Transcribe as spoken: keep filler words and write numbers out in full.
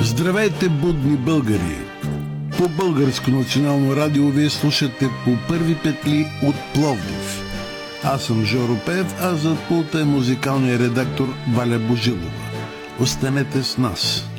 Здравейте, будни българи! По Българско национално радио вие слушате По първи петли от Пловдив. Аз съм Жоро Пеев, а зад пулта е музикалният редактор Валя Божилова. Останете с нас!